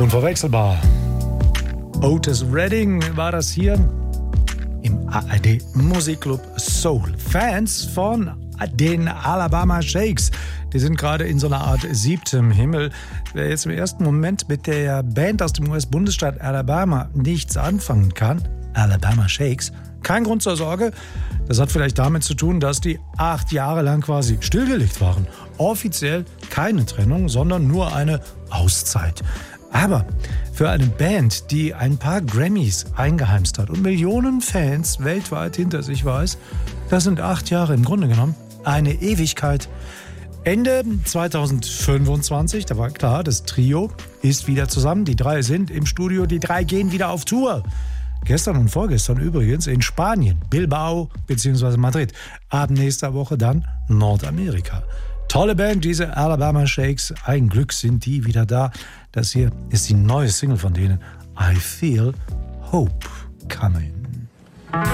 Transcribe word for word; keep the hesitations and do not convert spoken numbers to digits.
Unverwechselbar. Otis Redding war das hier im A R D Musikclub Soul. Fans von den Alabama Shakes, die sind gerade in so einer Art siebtem Himmel. Wer jetzt im ersten Moment mit der Band aus dem U S-Bundesstaat Alabama nichts anfangen kann, Alabama Shakes, kein Grund zur Sorge. Das hat vielleicht damit zu tun, dass die acht Jahre lang quasi stillgelegt waren. Offiziell keine Trennung, sondern nur eine Auszeit. Aber für eine Band, die ein paar Grammys eingeheimst hat und Millionen Fans weltweit hinter sich weiß, das sind acht Jahre im Grunde genommen eine Ewigkeit. Ende zweitausendfünfundzwanzig, da war klar, das Trio ist wieder zusammen. Die drei sind im Studio, die drei gehen wieder auf Tour. Gestern und vorgestern übrigens in Spanien, Bilbao bzw. Madrid. Ab nächster Woche dann Nordamerika. Tolle Band, diese Alabama Shakes. Ein Glück sind die wieder da. Das hier ist die neue Single von denen. I Feel Hope Coming.